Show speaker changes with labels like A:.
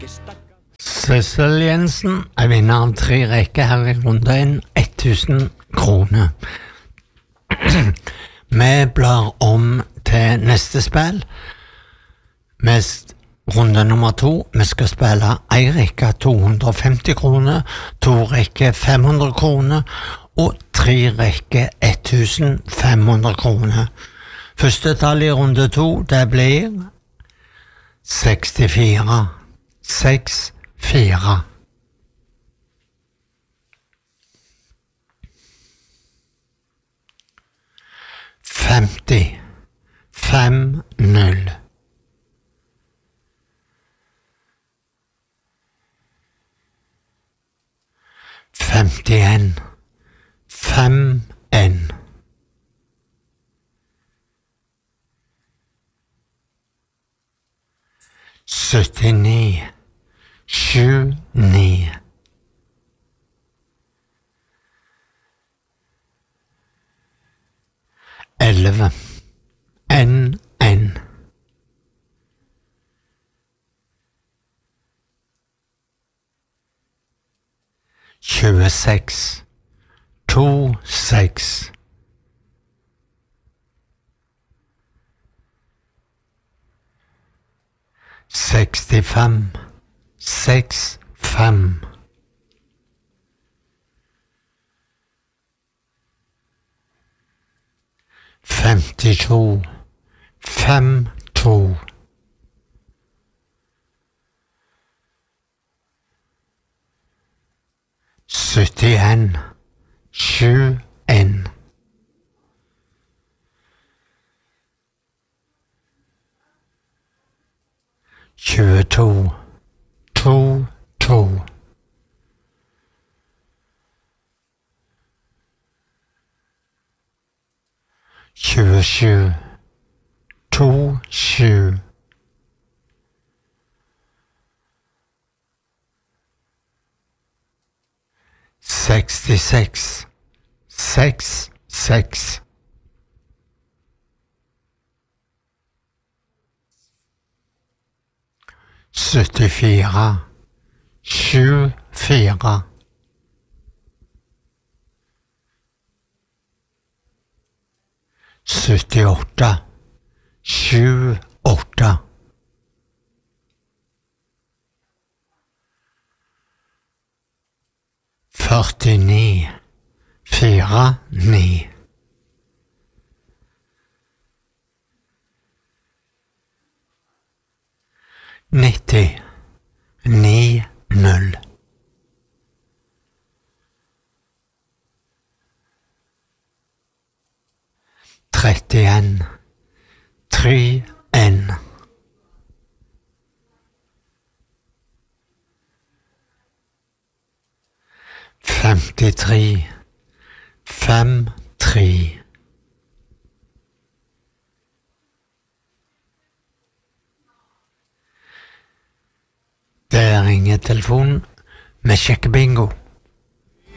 A: Sissel Jensen er vinner av 3 rekker her i runde 1, 1000 kroner. Vi blar om til neste spill. Med runde nummer 2. Vi skal spille 1 rekke 250 kroner, 2 rekker 500 kroner og 3 rekker 1500 kroner. Første tall i runde 2, det blir 64. 64. 50. 50. 51. 51. 79. 79. 11. NN. 26. 26. 65. 65. 52. 52. 71. 71. 22. 22. 27. 27. 66. 66. 74. 74. 78. 78. 49. 49. 90. 90. 31. 31. 53. 53. 'Der ringer telefonen. Vi sjekker bingo.